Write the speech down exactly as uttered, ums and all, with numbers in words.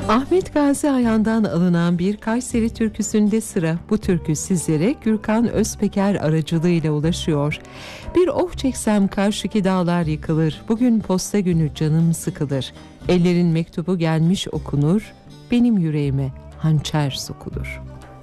Ahmet Gazi Ayhan'dan alınan bir Kayseri türküsünde sıra. Bu türkü sizlere Gürkan Özpeker aracılığıyla ulaşıyor. Bir oh çeksem karşıki dağlar yıkılır. Bugün posta günü canım sıkılır. Ellerin mektubu gelmiş okunur. Benim yüreğime hançer sokulur.